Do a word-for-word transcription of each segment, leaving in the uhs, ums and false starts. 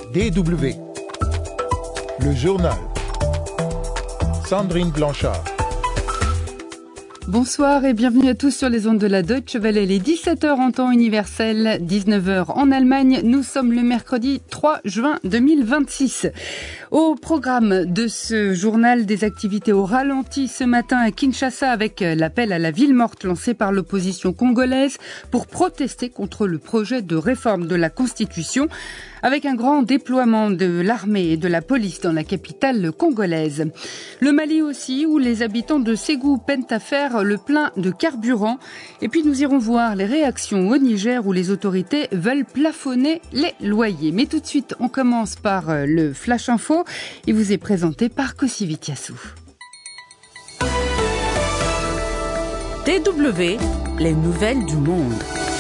D W. Le journal. Sandrine Blanchard. Bonsoir et bienvenue à tous sur les ondes de la Deutsche Welle. Il est dix-sept heures en temps universel, dix-neuf heures en Allemagne. Nous sommes le mercredi trois juin deux mille vingt-six. Au programme de ce journal, des activités au ralenti ce matin à Kinshasa avec l'appel à la ville morte lancé par l'opposition congolaise pour protester contre le projet de réforme de la Constitution, avec un grand déploiement de l'armée et de la police dans la capitale congolaise. Le Mali aussi, où les habitants de Ségou peinent à faire le plein de carburant. Et puis nous irons voir les réactions au Niger où les autorités veulent plafonner les loyers. Mais tout de suite, on commence par le Flash Info. Il vous est présenté par Kossivi Tiassou. D W, les nouvelles du monde.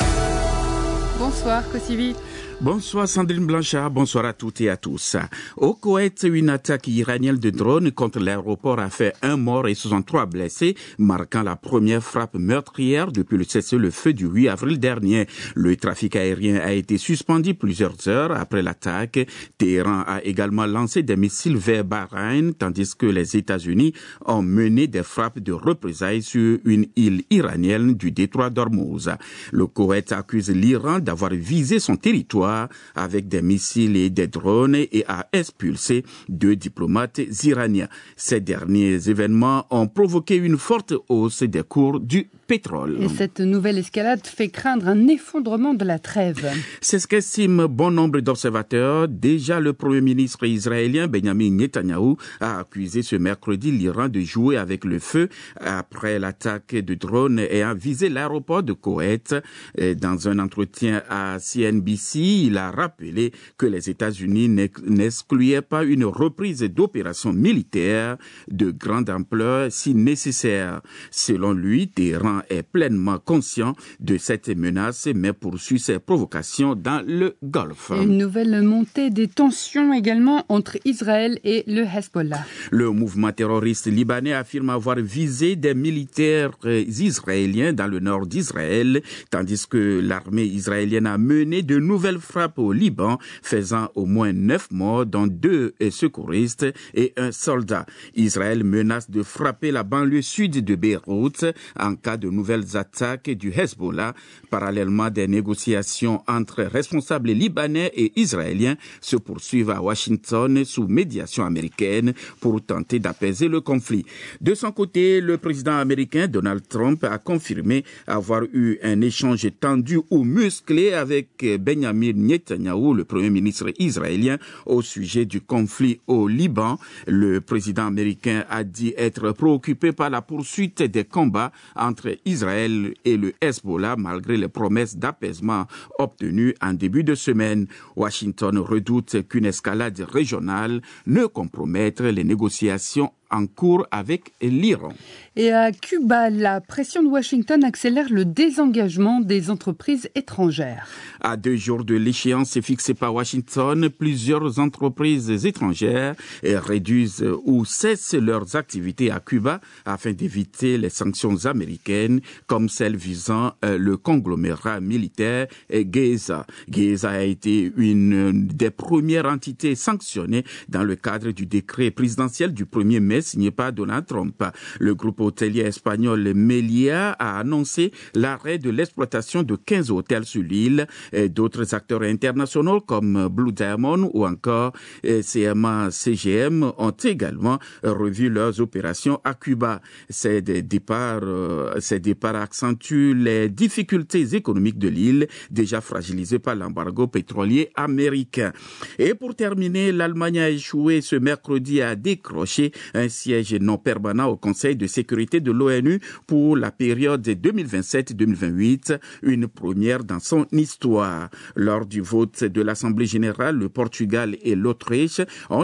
Bonsoir Kossivi. Bonsoir Sandrine Blanchard, bonsoir à toutes et à tous. Au Koweït, une attaque iranienne de drone contre l'aéroport a fait un mort et soixante-trois blessés, marquant la première frappe meurtrière depuis le cessez-le-feu du huit avril dernier. Le trafic aérien a été suspendu plusieurs heures après l'attaque. Téhéran a également lancé des missiles vers Bahreïn, tandis que les États-Unis ont mené des frappes de représailles sur une île iranienne du détroit d'Ormuz. Le Koweït accuse l'Iran d'avoir visé son territoire avec des missiles et des drones et a expulsé deux diplomates iraniens. Ces derniers événements ont provoqué une forte hausse des cours du pétrole. Et cette nouvelle escalade fait craindre un effondrement de la trêve. C'est ce qu'estiment bon nombre d'observateurs. Déjà, le Premier ministre israélien Benjamin Netanyahou a accusé ce mercredi l'Iran de jouer avec le feu après l'attaque de drones ayant visé l'aéroport de Koweït. Dans un entretien à C N B C, il a rappelé que les États-Unis n'excluaient pas une reprise d'opérations militaires de grande ampleur si nécessaire. Selon lui, Téhéran est pleinement conscient de cette menace, mais poursuit ses provocations dans le Golfe. Une nouvelle montée des tensions également entre Israël et le Hezbollah. Le mouvement terroriste libanais affirme avoir visé des militaires israéliens dans le nord d'Israël, tandis que l'armée israélienne a mené de nouvelles frappes au Liban, faisant au moins neuf morts, dont deux secouristes et un soldat. Israël menace de frapper la banlieue sud de Beyrouth en cas de nouvelles attaques du Hezbollah. Parallèlement, des négociations entre responsables libanais et israéliens se poursuivent à Washington sous médiation américaine pour tenter d'apaiser le conflit. De son côté, le président américain Donald Trump a confirmé avoir eu un échange tendu ou musclé avec Benjamin Netanyahou, le premier ministre israélien, au sujet du conflit au Liban. Le président américain a dit être préoccupé par la poursuite des combats entre Israël et le Hezbollah, malgré les promesses d'apaisement obtenues en début de semaine. Washington redoute qu'une escalade régionale ne compromette les négociations en cours avec l'Iran. Et à Cuba, la pression de Washington accélère le désengagement des entreprises étrangères. À deux jours de l'échéance fixée par Washington, plusieurs entreprises étrangères réduisent ou cessent leurs activités à Cuba afin d'éviter les sanctions américaines, comme celle visant le conglomérat militaire Geza. Geza a été une des premières entités sanctionnées dans le cadre du décret présidentiel du premier mai signé par Donald Trump. Le groupe hôtelier espagnol Meliá a annoncé l'arrêt de l'exploitation de quinze hôtels sur l'île. D'autres acteurs internationaux comme Blue Diamond ou encore C M A C G M ont également revu leurs opérations à Cuba. Ces départs, ces départs accentuent les difficultés économiques de l'île, déjà fragilisée par l'embargo pétrolier américain. Et pour terminer, l'Allemagne a échoué ce mercredi à décrocher un siège non permanent au Conseil de sécurité de l'ONU pour la période deux mille vingt-sept deux mille vingt-huit, une première dans son histoire. Lors du vote de l'Assemblée générale, le Portugal et l'Autriche ont